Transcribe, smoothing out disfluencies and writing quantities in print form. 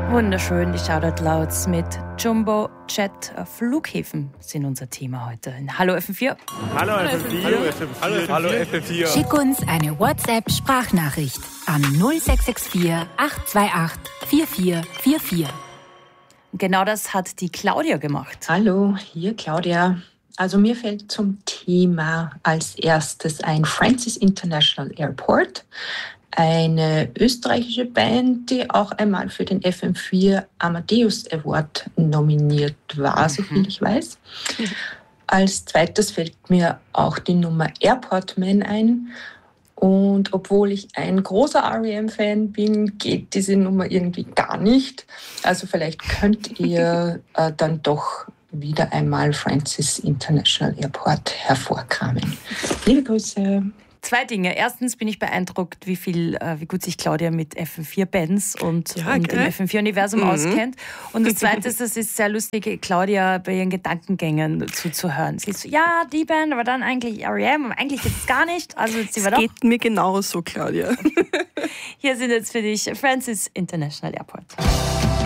Wunderschön, die Shoutout-Louds mit Jumbo Jet. Flughäfen sind unser Thema heute. Hallo FM4. Hallo FM4. Hallo FM4. Hallo FM4. Schick uns eine WhatsApp-Sprachnachricht an 0664 828 4444. Genau das hat die Claudia gemacht. Hallo, hier Claudia. Also mir fällt zum Thema als erstes ein Francis International Airport. Eine österreichische Band, die auch einmal für den FM4 Amadeus Award nominiert war, soviel ich weiß. Als zweites fällt mir auch die Nummer Airport Man ein. Und obwohl ich ein großer R.E.M.-Fan bin, geht diese Nummer irgendwie gar nicht. Also vielleicht könnt ihr dann doch wieder einmal Francis International Airport hervorkramen. Liebe Grüße. Zwei Dinge. Erstens bin ich beeindruckt, wie gut sich Claudia mit FM4-Bands und dem FM4-Universum auskennt. Und das Zweite ist, es ist sehr lustig, Claudia bei ihren Gedankengängen zuzuhören. Sie ist so, ja, die Band, aber dann eigentlich R.E.M., aber eigentlich geht es gar nicht. Also sie war doch. Geht mir genauso, Claudia. Hier sind jetzt für dich Francis International Airport.